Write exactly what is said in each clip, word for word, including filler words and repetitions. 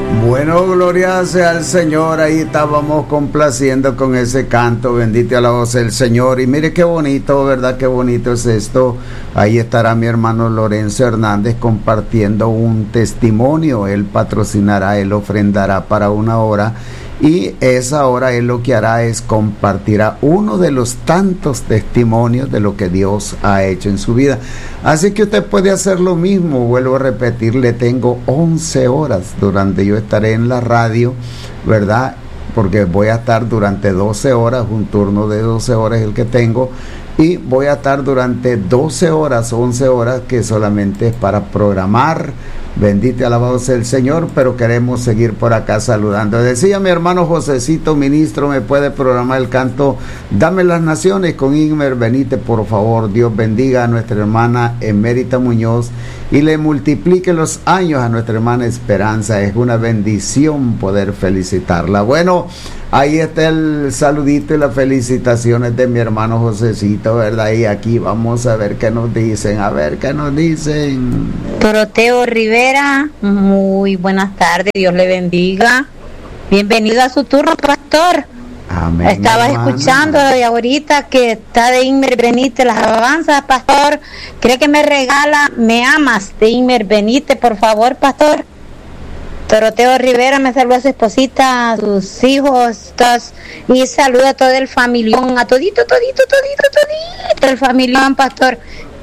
Bueno, gloria sea al Señor. Ahí estábamos complaciendo con ese canto, bendito a la voz del Señor. Y mire qué bonito, ¿verdad? Qué bonito es esto. Ahí estará mi hermano Lorenzo Hernández compartiendo un testimonio. Él patrocinará, él ofrendará para una hora. Y esa hora él lo que hará es compartirá uno de los tantos testimonios de lo que Dios ha hecho en su vida. Así que usted puede hacer lo mismo. Vuelvo a repetir, le tengo once horas durante yo estaré en la radio, ¿verdad? Porque voy a estar durante doce horas, un turno de doce horas el que tengo. Y voy a estar durante doce horas, once horas, que solamente es para programar. Bendito y alabado sea el Señor, pero queremos seguir por acá saludando. Decía mi hermano Josecito, ministro, ¿me puede programar el canto Dame las Naciones con Ingmer Benítez, por favor? Dios bendiga a nuestra hermana Emérita Muñoz y le multiplique los años a nuestra hermana Esperanza. Es una bendición poder felicitarla. Bueno, ahí está el saludito y las felicitaciones de mi hermano Josecito, ¿verdad? Y aquí vamos a ver qué nos dicen, a ver qué nos dicen. Doroteo Rivera, muy buenas tardes, Dios le bendiga. Bienvenido a su turno, pastor. Amén. Estaba hermano. escuchando de ahorita que está de Ingmer Benítez las alabanzas, pastor. ¿Cree que me regala Me Amas de Ingmer Benítez, por favor, pastor? Doroteo Rivera me saluda a su esposita, a sus hijos, todos, y saluda a todo el familión, a todito, todito, todito, todito, el familión, pastor.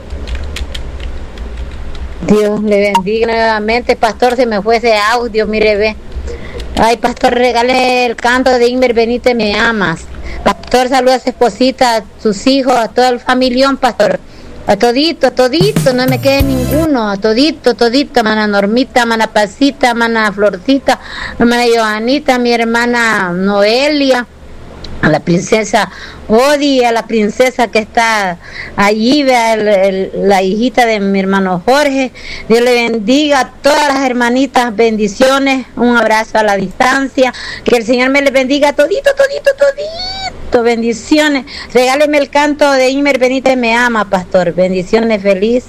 Dios le bendiga nuevamente, pastor. Se me fue ese audio, mire, ve. Ay, pastor, regale el canto de Ingmer Benítez, Me Amas. Pastor, saluda a su esposita, a sus hijos, a todo el familión, pastor. A todito, a todito, no me quede ninguno, a todito, todito, mana Normita, mana Pasita, mana Florcita, mana Johanita, mi hermana Noelia, a la princesa Odi, a la princesa que está allí, vea, el, el, la hijita de mi hermano Jorge. Dios le bendiga a todas las hermanitas, bendiciones, un abrazo a la distancia, que el Señor me les bendiga todito, todito, todito, bendiciones. Regáleme el canto de Ingmer Benítez, Me Ama, pastor, bendiciones, feliz.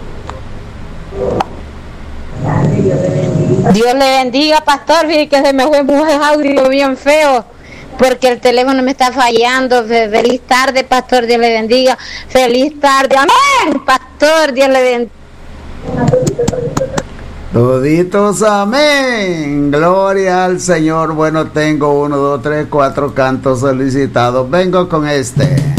Dios le bendiga, pastor. Fíjate que se me fue un audio bien feo porque el teléfono me está fallando. Feliz tarde, pastor, Dios le bendiga. Feliz tarde, amén, pastor, Dios le bendiga. Toditos, amén, gloria al Señor. Bueno, tengo uno, dos, tres, cuatro cantos solicitados. Vengo con este.